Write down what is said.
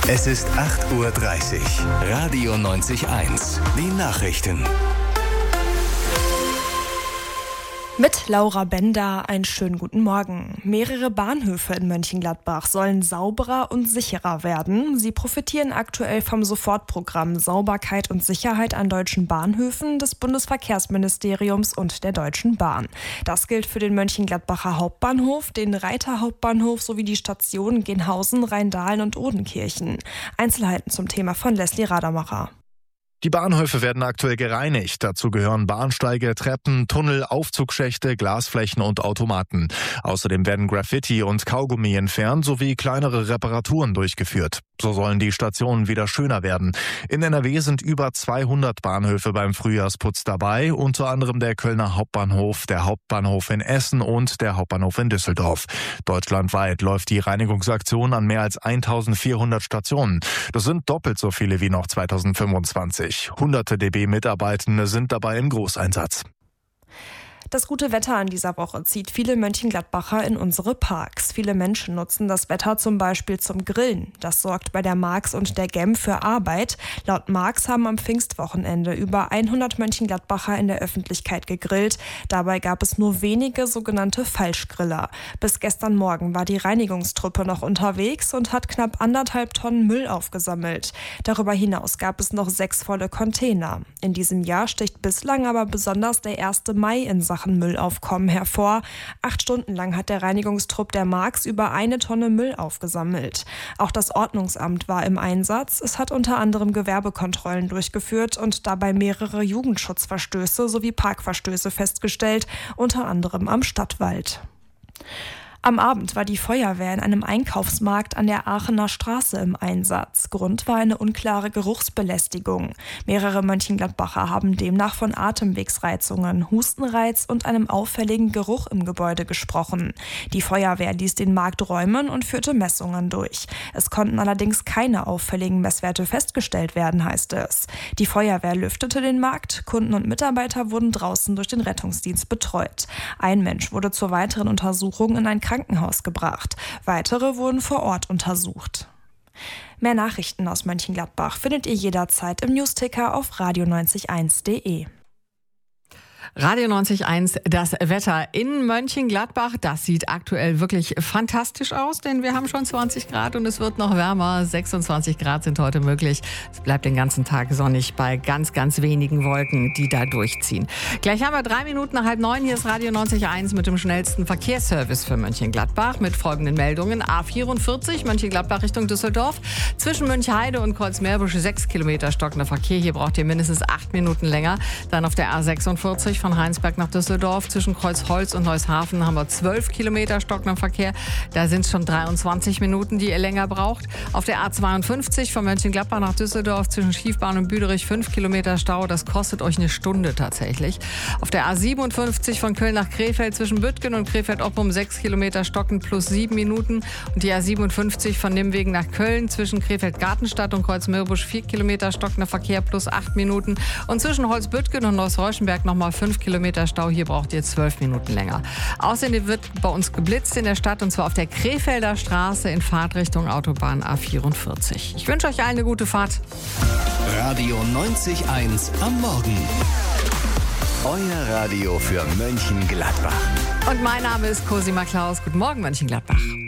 Es ist 8:30 Uhr. Radio 90.1. Die Nachrichten. Mit Laura Bender einen schönen guten Morgen. Mehrere Bahnhöfe in Mönchengladbach sollen sauberer und sicherer werden. Sie profitieren aktuell vom Sofortprogramm Sauberkeit und Sicherheit an deutschen Bahnhöfen des Bundesverkehrsministeriums und der Deutschen Bahn. Das gilt für den Mönchengladbacher Hauptbahnhof, den Reiter Hauptbahnhof sowie die Stationen Genhausen, Rheindahlen und Odenkirchen. Einzelheiten zum Thema von Leslie Radermacher. Die Bahnhöfe werden aktuell gereinigt. Dazu gehören Bahnsteige, Treppen, Tunnel, Aufzugschächte, Glasflächen und Automaten. Außerdem werden Graffiti und Kaugummi entfernt sowie kleinere Reparaturen durchgeführt. So sollen die Stationen wieder schöner werden. In NRW sind über 200 Bahnhöfe beim Frühjahrsputz dabei, unter anderem der Kölner Hauptbahnhof, der Hauptbahnhof in Essen und der Hauptbahnhof in Düsseldorf. Deutschlandweit läuft die Reinigungsaktion an mehr als 1400 Stationen. Das sind doppelt so viele wie noch 2025. Hunderte DB-Mitarbeitende sind dabei im Großeinsatz. Das gute Wetter an dieser Woche zieht viele Mönchengladbacher in unsere Parks. Viele Menschen nutzen das Wetter zum Beispiel zum Grillen. Das sorgt bei der Marx und der GEM für Arbeit. Laut Marx haben am Pfingstwochenende über 100 Mönchengladbacher in der Öffentlichkeit gegrillt. Dabei gab es nur wenige sogenannte Falschgriller. Bis gestern Morgen war die Reinigungstruppe noch unterwegs und hat knapp 1,5 Tonnen Müll aufgesammelt. Darüber hinaus gab es noch 6 volle Container. In diesem Jahr sticht bislang aber besonders der 1. Mai in Sachen Müllaufkommen hervor. 8 Stunden lang hat der Reinigungstrupp der Marx über 1 Tonne Müll aufgesammelt. Auch das Ordnungsamt war im Einsatz. Es hat unter anderem Gewerbekontrollen durchgeführt und dabei mehrere Jugendschutzverstöße sowie Parkverstöße festgestellt, unter anderem am Stadtwald. Am Abend war die Feuerwehr in einem Einkaufsmarkt an der Aachener Straße im Einsatz. Grund war eine unklare Geruchsbelästigung. Mehrere Mönchengladbacher haben demnach von Atemwegsreizungen, Hustenreiz und einem auffälligen Geruch im Gebäude gesprochen. Die Feuerwehr ließ den Markt räumen und führte Messungen durch. Es konnten allerdings keine auffälligen Messwerte festgestellt werden, heißt es. Die Feuerwehr lüftete den Markt, Kunden und Mitarbeiter wurden draußen durch den Rettungsdienst betreut. Ein Mensch wurde zur weiteren Untersuchung in ein Krankenhaus gebracht. Weitere wurden vor Ort untersucht. Mehr Nachrichten aus Mönchengladbach findet ihr jederzeit im Newsticker auf radio901.de. Radio 90.1, das Wetter in Mönchengladbach, das sieht aktuell wirklich fantastisch aus, denn wir haben schon 20 Grad und es wird noch wärmer. 26 Grad sind heute möglich. Es bleibt den ganzen Tag sonnig bei ganz, ganz wenigen Wolken, die da durchziehen. Gleich haben wir 3 Minuten nach 8:30. Hier ist Radio 90.1 mit dem schnellsten Verkehrsservice für Mönchengladbach mit folgenden Meldungen. A44 Mönchengladbach Richtung Düsseldorf. Zwischen Münchheide und Kreuzmeerbusch 6 Kilometer stockender Verkehr. Hier braucht ihr mindestens 8 Minuten länger. Dann auf der A46 von Rheinsberg nach Düsseldorf. Zwischen Kreuzholz und Neushafen haben wir 12 Kilometer stockender Verkehr. Da sind es schon 23 Minuten, die ihr länger braucht. Auf der A52 von Mönchengladbach nach Düsseldorf zwischen Schiefbahn und Büderich 5 Kilometer Stau. Das kostet euch eine Stunde tatsächlich. Auf der A57 von Köln nach Krefeld zwischen Büttgen und Krefeld-Oppum 6 Kilometer stocken plus 7 Minuten. Und die A57 von Nimwegen nach Köln zwischen Krefeld-Gartenstadt und Kreuzmeerbusch 4 Kilometer stockender Verkehr plus 8 Minuten. Und zwischen Holzbüttgen und Neuss-Reuschenberg nochmal 5 Kilometer Stau. Hier braucht ihr 12 Minuten länger. Außerdem wird bei uns geblitzt in der Stadt und zwar auf der Krefelder Straße in Fahrtrichtung Autobahn A44. Ich wünsche euch allen eine gute Fahrt. Radio 90.1 am Morgen. Euer Radio für Mönchengladbach. Und mein Name ist Cosima Klaus. Guten Morgen, Mönchengladbach.